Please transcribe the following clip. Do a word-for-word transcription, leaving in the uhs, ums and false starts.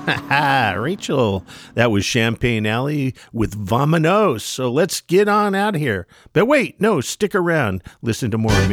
Rachel, that was Champagne Alley with Vamonos. So let's get on out of here. But wait, no, stick around. Listen to more